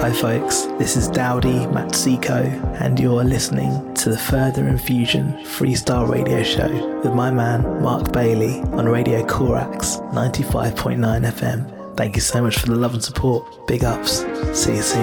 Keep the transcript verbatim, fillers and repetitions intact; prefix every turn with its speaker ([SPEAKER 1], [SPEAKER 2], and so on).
[SPEAKER 1] Hi folks, this is Dowdy Matsiko and you're listening to the Further Infusion Freestyle Radio Show with my man Mark Bailey on Radio Corax ninety-five point nine F M. Thank you so much for the love and support. Big ups. See you soon.